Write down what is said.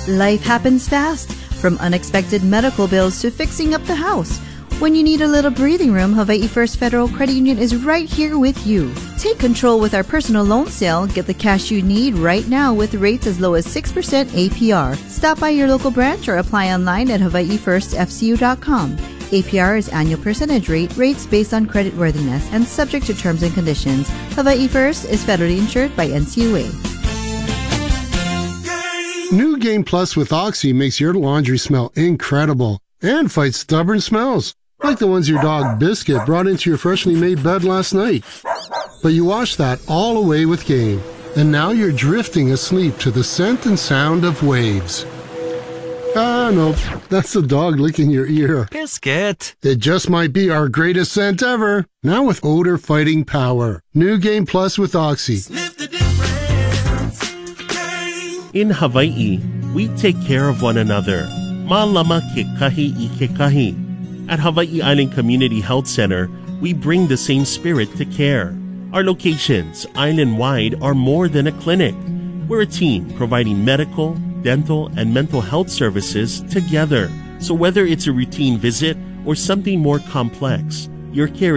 Life happens fast, from unexpected medical bills to fixing up the house. When you need a little breathing room, Hawaii First Federal Credit Union is right here with you. Take control with our personal loan sale. Get the cash you need right now with rates as low as 6% APR. Stop by your local branch or apply online at hawaiifirstfcu.com. APR is annual percentage rate, rates based on creditworthiness, and subject to terms and conditions. Hawaii First is federally insured by NCUA. New Game Plus with Oxy makes your laundry smell incredible and fights stubborn smells, like the ones your dog Biscuit brought into your freshly made bed last night. But you washed that all away with Game, and now you're drifting asleep to the scent and sound of waves. Ah, no, that's the dog licking your ear. Biscuit! It just might be our greatest scent ever, now with odor-fighting power. New Game Plus with Oxy. Sniff the difference. In Hawaii, we take care of one another. Malama ke kahi I ke kahi. At Hawaii Island Community Health Center, we bring the same spirit to care. Our locations, island-wide, are more than a clinic. We're a team providing medical, dental, and mental health services together. So whether it's a routine visit or something more complex, your care